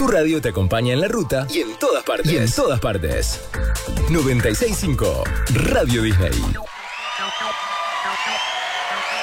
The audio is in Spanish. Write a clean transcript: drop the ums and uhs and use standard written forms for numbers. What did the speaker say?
Tu radio te acompaña en la ruta y en todas partes. 96.5 Radio Disney.